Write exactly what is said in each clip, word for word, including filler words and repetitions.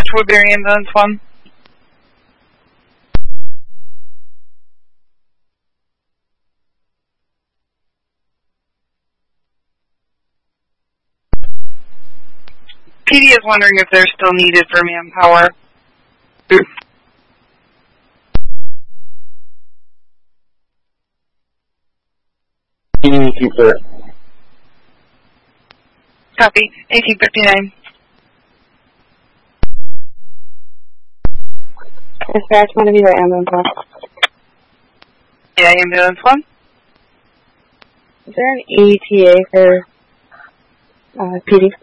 Woodbury Ambulance one. P D is wondering if they're still needed for manpower. Keep it. Copy. eighteen fifty-nine. Dispatch, one of you are ambulance one. Yeah, ambulance one. Is there an E T A for uh, P D?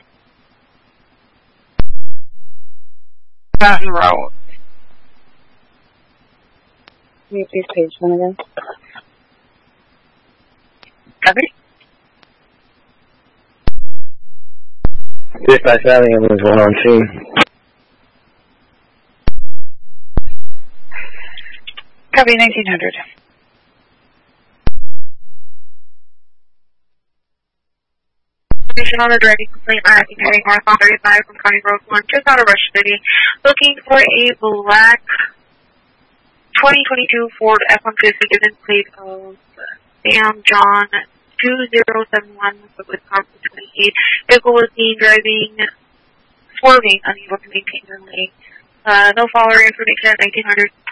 Not en route. Can you please page one again? Copy. Dispatch Valley Ambulance one on scene. Copy, nineteen hundred. On a driving complaint, I think heading north on thirty-five from County Road one, just out of Rush City, looking for a black twenty twenty-two Ford F one fifty given plate of Sam John two zero seven one with Wisconsin twenty-eight. Vehicle was seen driving, swerving, unable to maintain the lane. Uh, no follower information at nineteen hundred.